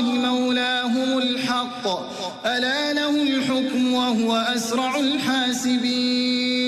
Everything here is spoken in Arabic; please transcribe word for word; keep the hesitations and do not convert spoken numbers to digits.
الله مولاهم الحق ألا له الحكم وهو أسرع الحاسبين